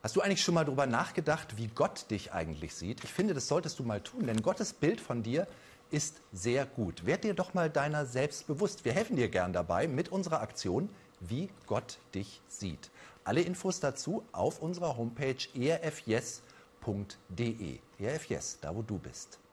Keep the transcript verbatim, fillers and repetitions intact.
Hast du eigentlich schon mal darüber nachgedacht, wie Gott dich eigentlich sieht? Ich finde, das solltest du mal tun, denn Gottes Bild von dir ist sehr gut. Werd dir doch mal deiner selbst bewusst. Wir helfen dir gern dabei mit unserer Aktion, wie Gott dich sieht. Alle Infos dazu auf unserer Homepage e r f yes punkt d e. E R F Yes, da wo du bist.